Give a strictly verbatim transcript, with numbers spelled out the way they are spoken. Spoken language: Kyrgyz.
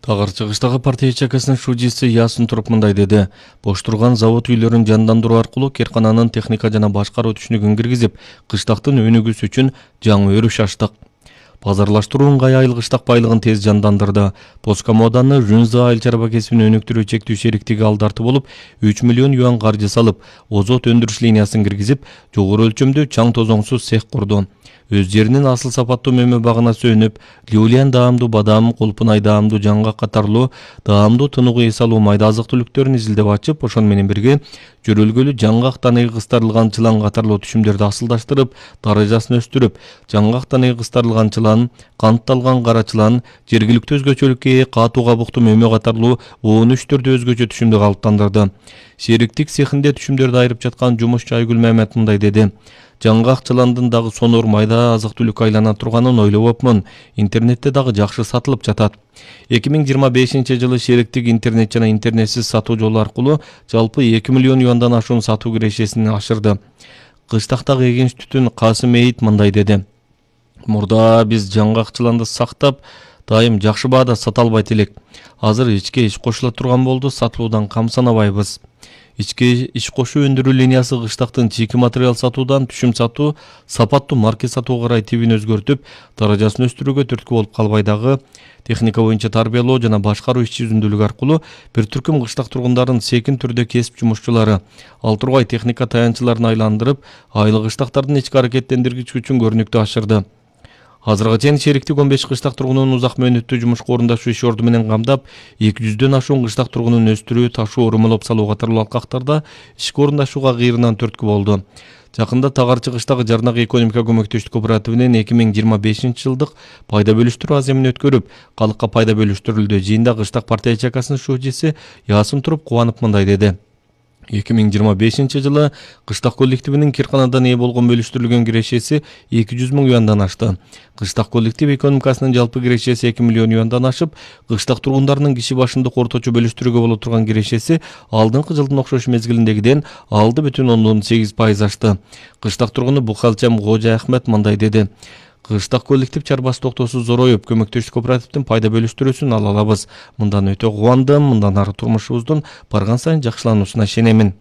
Тагыр чыгыштагы партия ячейкасынын шужиси Ясын туруп мындай деди. Бош турган завод үйлөрүн жандандыруу аркылуу керкананын техника жана башкаруу түшүнүгүн киргизип, кыштактын өнүгүүсү үчүн жаңы өрүш ачтык. Базарлаштыруу ыңгай айыл кыштак байлыгын тез жандандырды. Поском ауданы Жунза айыл чарба кесибин өнүктүрүү чектүү шериктиги алдарты болуп, үч миллион юан каржы салып, озот өндүрүш линиясын киргизип, жогору өлчөмдүү чаң тозоңсуз цех курду. Өз жеринин асыл сапаттуу мөмө багына сөнүп, Люлиан даамдуу бадам, Кулпунай даамдуу жаңгак катарлуу даамдуу тынугу эс алуу майда азык түлүктөрүн изилдеп ачып, ошону менен бирге жөрөлгөлүү жаңгак таныгы кыстарылган чылан катарлуу түшүмдөрдү асылдаштырып, даражасын өстүрүп, жаңгак таныгы кыстарылган чылан, кантталган кара чылан, жергиликтүү өзгөчөлүккө ээ катуу кабыктуу мөмө катарлуу он үч түрдүү өзгөчө түшүмдү калыптандырды. Шериктик цехинде түшүмдөрдү айырып жаткан жумушчу Айгүл Мамет мындай деди. Жаңгак чыландын дагы сонор майда азык түлүккө айлана турганын ойлобопмун. Интернетте дагы жакшы сатылып жатат. эки миң жыйырма бешинчи жылы шериктик интернет жана интернетсиз сатуу жолу аркылуу жалпы эки миллион юандан ашуун сатуу кирешесин ашырды. Кыштактагы эгинч түтүн Касым Эйит мындай деди. Мурда биз жаңгак чыланды сактап, дайым жакшы баада сата албайт элек. Азыр ичке иш кошула турган болду, сатылуудан кам санабайбыз. Ичке иш кошуу өндүрүү линиясы кыштактын чийки материал сатуудан түшүм сатуу, сапаттуу маркет сатууга карай тибин өзгөртүп, даражасын өстүрүүгө түрткү болуп калбай дагы техника боюнча тарбиялоо жана башкаруу иш жүзүндүүлүгү аркылуу бир түркүм кыштак тургундарын секин түрдө кесип жумушчулары ал тургай техника таянчыларын айландырып, айыл кыштактардын ички аракеттендиргич күчүн көрүнүктүү ашырды. Азырга чейин шериктик он беш кыштак тургунун узак мөөнөттүү жумушка орундашуу иш орду менен камдап, эки жүздөн ашуун кыштак тургунун өстүрүү, ташуу, урмалоп салуу катарлуу алкактарда ишке орундашууга кыйрынан түрткү болду. Жакында Тагар чыгыштагы Жарнак экономика көмөктөштүк кооперативинин эки миң жыйырма бешинчи жылдык пайда бөлүштүрүү аземин өткөрүп, калыкка пайда бөлүштүрүлдү. Жыйында кыштак партия ячейкасынын шужиси Ясын туруп кубанып мындай деди. эки миң жыйырма бешинчи жылы кыштак коллективинин Кирканадан ээ болгон бөлүштүрүлгөн кирешеси эки жүз миң юандан ашты. Кыштак коллектив экономикасынын жалпы кирешеси эки миллион юандан ашып, кыштак тургундарынын киши башындык орточо бөлүштүрүүгө боло турган кирешеси алдыңкы жылдын окшош мезгилиндегиден алты бүтүн ондон сегиз пайыз ашты. Кыштак тургуну Бухалчам Кожа Ахмет мындай деди. Кыштак коллектив чарбасы токтосуз зороюп, көмөктөштүк кооперативдин пайда бөлүштүрүүсүн ала алабыз. Мындан өтө кубандым, мындан ары турмушубуздун барган сайын жакшылануусуна ишенемин.